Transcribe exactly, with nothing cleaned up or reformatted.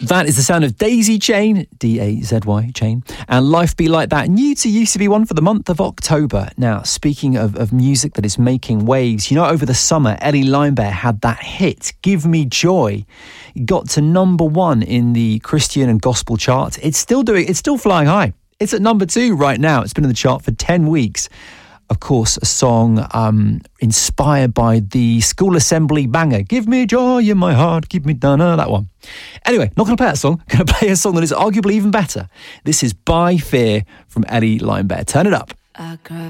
That is the sound of Daisy Chain, D A Z Y, Chain, and Life Be Like That, new to U C B one for the month of October. Now, speaking of, of music that is making waves, you know, over the summer, Eddie Limebear had that hit, Give Me Joy. It got to number one in the Christian and gospel charts. It's still doing, it's still flying high. It's at number two right now. It's been in the chart for ten weeks. Of course, a song um, inspired by the school assembly banger, Give Me Joy in My Heart, Keep Me Down, that one. Anyway, not going to play that song. Going to play a song that is arguably even better. This is By Fear from Eddie Limebear. Turn it up.